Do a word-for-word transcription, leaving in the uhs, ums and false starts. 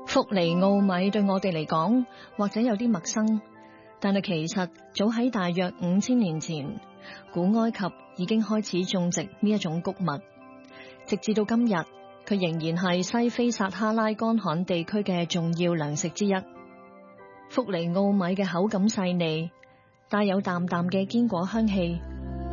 福尼奧米對我哋嚟講或者有啲陌生，但係其實早喺大約五千年前，古埃及已經開始種植呢一種穀物，直至到今日，佢仍然係西非撒哈拉乾旱地區嘅重要糧食之一。福尼奧米嘅口感細膩，帶有淡淡嘅堅果香氣，